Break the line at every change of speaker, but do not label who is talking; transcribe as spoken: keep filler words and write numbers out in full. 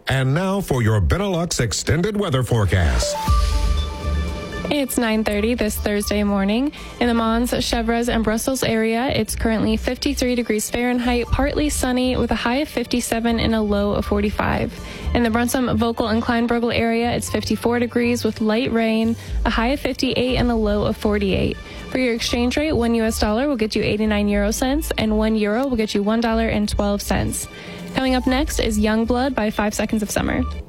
And now for your Benelux extended weather forecast.
It's nine thirty this Thursday morning. In the Mons, Chevreuse, and Brussels area, it's currently fifty-three degrees Fahrenheit, partly sunny with a high of fifty-seven and a low of forty-five. In the Brunsum, Vogel, and Kleinbrugel area, it's fifty-four degrees with light rain, a high of fifty-eight and a low of forty-eight. For your exchange rate, one U S dollar will get you eighty-nine euro cents, and one euro will get you one dollar and twelve cents. Coming up next is Youngblood by Five Seconds of Summer.